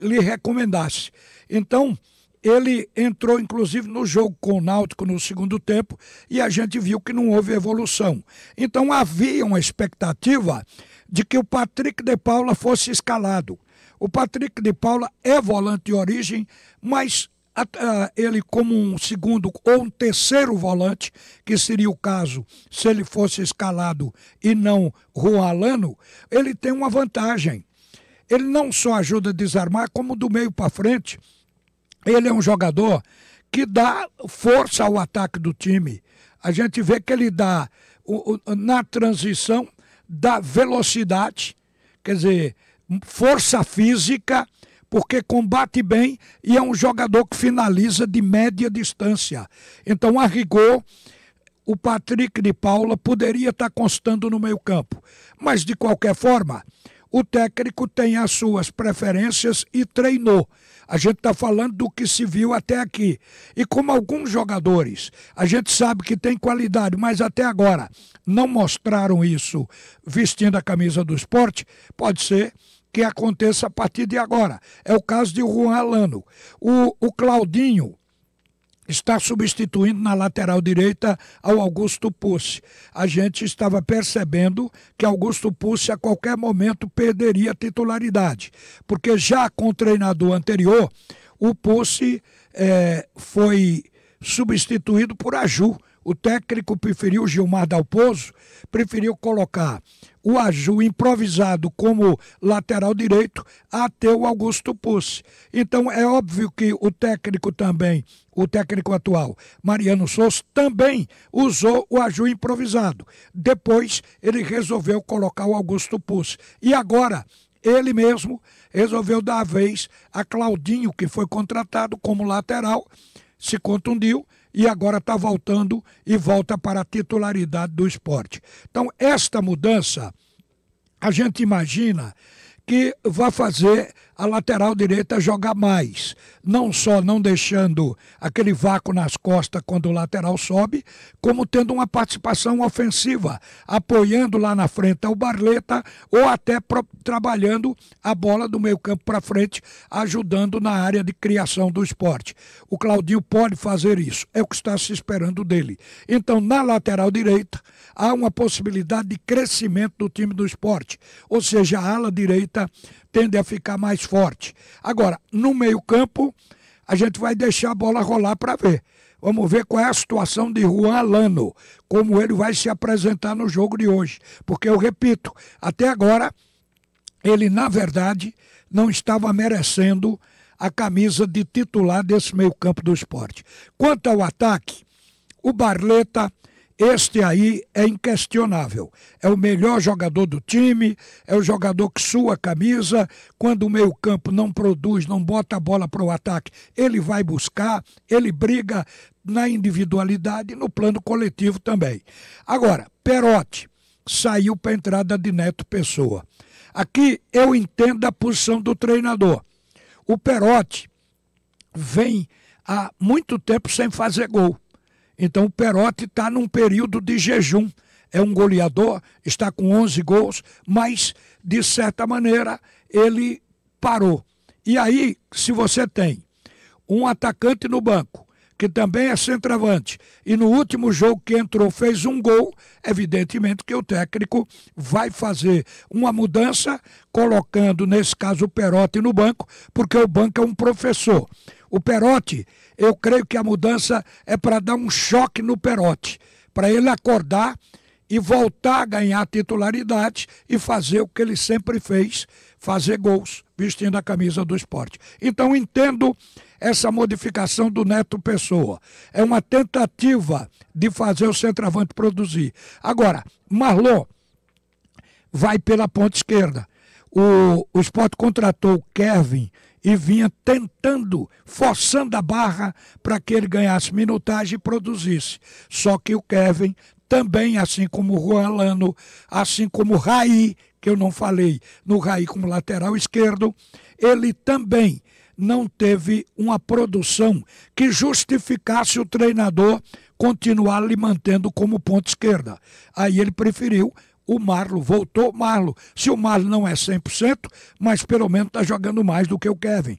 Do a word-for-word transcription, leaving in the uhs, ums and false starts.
lhe recomendasse. Então, ele entrou inclusive no jogo com o Náutico no segundo tempo e a gente viu que não houve evolução. Então havia uma expectativa de que o Patrick de Paula fosse escalado. O Patrick de Paula é volante de origem, mas ele como um segundo ou um terceiro volante, que seria o caso se ele fosse escalado e não Juan Alano, ele tem uma vantagem. Ele não só ajuda a desarmar, como do meio para frente, ele é um jogador que dá força ao ataque do time. A gente vê que ele dá, na transição, dá velocidade, quer dizer, força física, porque combate bem e é um jogador que finaliza de média distância. Então, a rigor, o Patrick de Paula poderia estar constando no meio-campo. Mas, de qualquer forma, o técnico tem as suas preferências e treinou. A gente está falando do que se viu até aqui. E como alguns jogadores, a gente sabe que tem qualidade, mas até agora não mostraram isso vestindo a camisa do Sport, pode ser que aconteça a partir de agora. É o caso de Juan Alano. O, o Claudinho está substituindo na lateral direita ao Augusto Pucci. A gente estava percebendo que Augusto Pucci a qualquer momento perderia a titularidade, porque já com o treinador anterior, o Pucci é, foi substituído por Aju. O técnico preferiu, Gilmar Dalpozo, preferiu colocar o Aju improvisado como lateral direito até o Augusto Pucci. Então é óbvio que o técnico também, o técnico atual, Mariano Souza, também usou o Aju improvisado. Depois ele resolveu colocar o Augusto Pucci. E agora ele mesmo resolveu dar a vez a Claudinho, que foi contratado como lateral, se contundiu, e agora está voltando e volta para a titularidade do Sport. Então, esta mudança, a gente imagina que vai fazer a lateral direita jogar mais. Não só não deixando aquele vácuo nas costas quando o lateral sobe, como tendo uma participação ofensiva, apoiando lá na frente o Barleta ou até pro, trabalhando a bola do meio campo para frente, ajudando na área de criação do Sport. O Claudinho pode fazer isso, é o que está se esperando dele. Então, na lateral direita, há uma possibilidade de crescimento do time do Sport, ou seja, a ala direita tende a ficar mais forte. Agora, no meio-campo, a gente vai deixar a bola rolar para ver. Vamos ver qual é a situação de Juan Alano, como ele vai se apresentar no jogo de hoje. Porque, eu repito, até agora, ele, na verdade, não estava merecendo a camisa de titular desse meio-campo do Sport. Quanto ao ataque, o Barleta, este aí é inquestionável. É o melhor jogador do time, é o jogador que sua a camisa. Quando o meio-campo não produz, não bota a bola para o ataque, ele vai buscar, ele briga na individualidade e no plano coletivo também. Agora, Perotti saiu para a entrada de Neto Pessoa. Aqui eu entendo a posição do treinador. O Perotti vem há muito tempo sem fazer gol. Então o Perotti está num período de jejum. É um goleador, está com onze gols, mas de certa maneira ele parou. E aí, se você tem um atacante no banco, que também é centroavante, e no último jogo que entrou fez um gol, evidentemente que o técnico vai fazer uma mudança, colocando, nesse caso, o Perotti no banco, porque o banco é um professor. O Perotti, eu creio que a mudança é para dar um choque no Perotti, para ele acordar e voltar a ganhar titularidade e fazer o que ele sempre fez, fazer gols, vestindo a camisa do Sport. Então entendo essa modificação do Neto Pessoa. É uma tentativa de fazer o centroavante produzir. Agora, Marlon vai pela ponta esquerda. O, o Sport contratou o Kevin e vinha tentando, forçando a barra para que ele ganhasse minutagem e produzisse. Só que o Kevin também, assim como o Juan Alano, assim como o Raí, que eu não falei no Raí como lateral esquerdo, ele também não teve uma produção que justificasse o treinador continuar lhe mantendo como ponta esquerda. Aí ele preferiu o Marlon, voltou o Marlon. Se o Marlon não é cem por cento, mas pelo menos está jogando mais do que o Kevin.